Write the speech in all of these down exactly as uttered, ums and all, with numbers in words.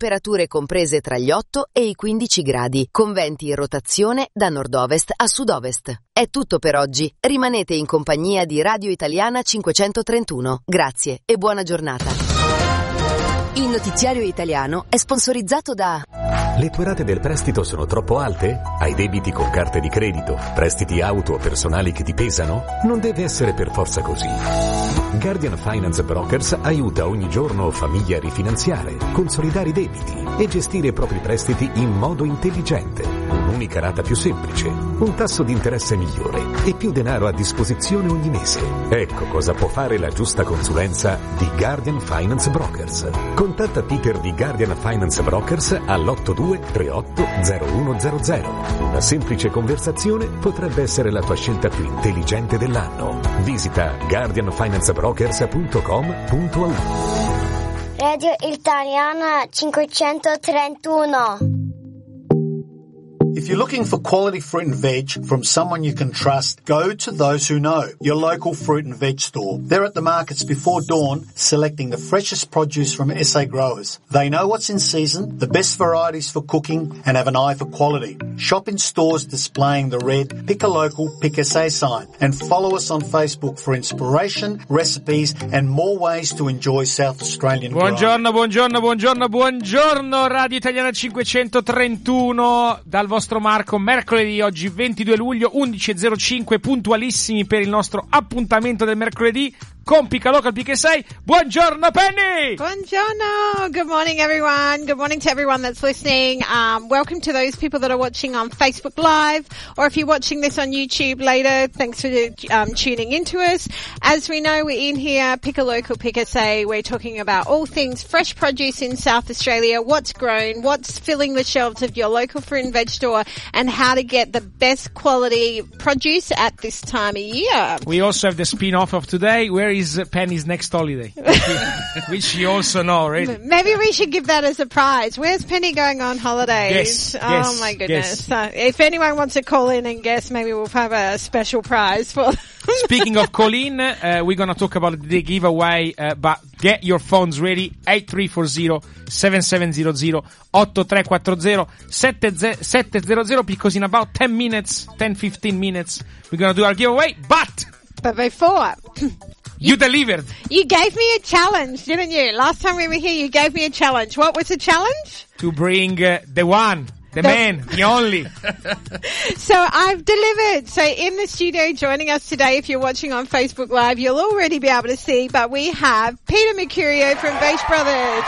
temperature comprese tra gli otto e i quindici gradi, con venti in rotazione da nord-ovest a sud-ovest. È tutto per oggi. Rimanete in compagnia di Radio Italiana cinquecentotrentuno. Grazie e buona giornata. Il notiziario italiano è sponsorizzato da... Le tue rate del prestito sono troppo alte? Hai debiti con carte di credito? Prestiti auto o personali che ti pesano? Non deve essere per forza così. Guardian Finance Brokers aiuta ogni giorno famiglie a rifinanziare, consolidare i debiti e gestire i propri prestiti in modo intelligente. Un'unica rata più semplice, un tasso di interesse migliore e più denaro a disposizione ogni mese. Ecco cosa può fare la giusta consulenza di Guardian Finance Brokers. Contatta Peter di Guardian Finance Brokers all'otto due tre otto zero uno zero zero. Una semplice conversazione potrebbe essere la tua scelta più intelligente dell'anno. Visita guardian finance brokers punto com punto a u. Radio Italiana cinquecentotrentuno. If you're looking for quality fruit and veg from someone you can trust, go to Those Who Know, your local fruit and veg store. They're at the markets before dawn, selecting the freshest produce from S A growers. They know what's in season, the best varieties for cooking, and have an eye for quality. Shop in stores displaying the red Pick a Local, Pick S A sign, and follow us on Facebook for inspiration, recipes, and more ways to enjoy South Australian growing. Buongiorno, buongiorno, buongiorno, buongiorno, Radio Italiana cinquecentotrentuno, dal vostro Marco, mercoledì, oggi ventidue luglio, undici e zero cinque, puntualissimi per il nostro appuntamento del mercoledì con Pick a Local, Pick S A. Buongiorno Penny! Buongiorno! Good morning everyone. Good morning to everyone that's listening. Um, welcome to those people that are watching on Facebook Live, or if you're watching this on YouTube later, thanks for um, tuning into us. As we know, we're in here, Pick a Local, Pick S A. We're talking about all things fresh produce in South Australia, what's grown, what's filling the shelves of your local fruit and veg store, and how to get the best quality produce at this time of year. We also have the spin-off of today. Where is Penny's next holiday? Which you also know already. Maybe we should give that as a prize. Where's Penny going on holidays? Yes. Oh yes, my goodness. Yes. So if anyone wants to call in and guess, maybe we'll have a special prize for them. Speaking of call in, uh, we're going to talk about the giveaway, uh, but get your phones ready. eight three four zero seven seven zero zero eight three four zero seven seven zero zero, because in about ten minutes, ten fifteen minutes, we're going to do our giveaway. But, but before, you delivered. You gave me a challenge, didn't you? Last time we were here, you gave me a challenge. What was the challenge? To bring uh, the one. The, the man, the only. So I've delivered. So in the studio joining us today, if you're watching on Facebook Live, you'll already be able to see, but we have Peter Mercurio from Beach Brothers.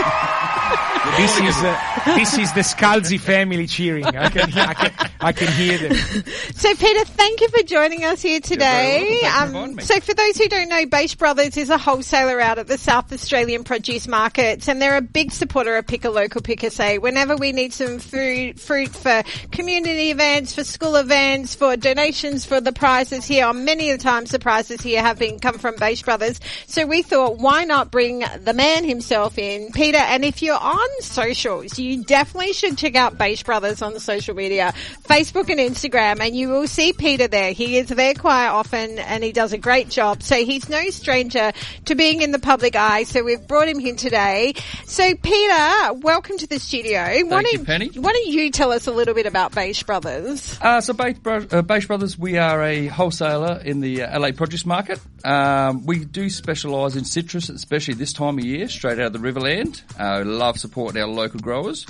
This is uh, this is the Scalzi family cheering. I can hear, I can, I can hear them. So Peter, thank you for joining us here today. Um, so for those who don't know, Beach Brothers is a wholesaler out at the South Australian produce markets, and they're a big supporter of Pick a Local, Pick S A. Whenever we need some food, fruit for community events, for school events, for donations for the prizes here, on many of the times the prizes here have been come from Beach Brothers. So we thought, why not bring the man himself in, Peter? And if you're on socials, you definitely should check out Beach Brothers on the social media, Facebook and Instagram, and you will see Peter there. He is there quite often and he does a great job. So he's no stranger to being in the public eye. So we've brought him here today. So Peter, welcome to the studio. Thank why you, don't, Penny. Why don't you tell us a little bit about Beach Brothers? Uh, so Beach, Bro- uh, Beach Brothers, we are a wholesaler in the uh, L A produce market. Um, we do specialise in citrus, especially this time of year, straight out of the Riverland. Uh, we love supporting our local growers.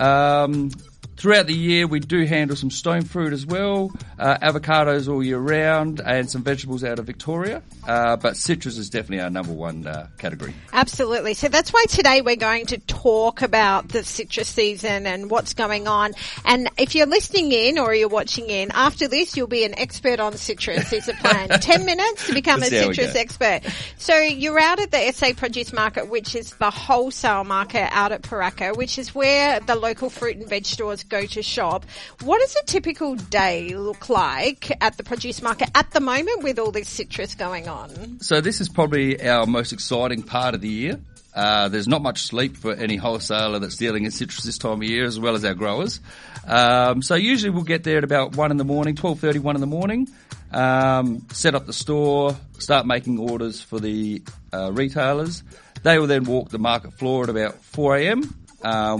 Um, Throughout the year, we do handle some stone fruit as well, uh, avocados all year round, and some vegetables out of Victoria. Uh, but citrus is definitely our number one uh, category. Absolutely. So that's why today we're going to talk about the citrus season and what's going on. And if you're listening in or you're watching in, after this, you'll be an expert on citrus. Is the plan. Ten minutes to become Let's a citrus expert. So you're out at the S A Produce Market, which is the wholesale market out at Paraka, which is where the local fruit and veg stores go to shop. What does a typical day look like at the produce market at the moment with all this citrus going on? So this is probably our most exciting part of the year. Uh, there's not much sleep for any wholesaler that's dealing in citrus this time of year, as well as our growers. Um, so usually we'll get there at about one in the morning, twelve thirty, one in the morning, um, set up the store, start making orders for the uh, retailers. They will then walk the market floor at about four a.m., Um,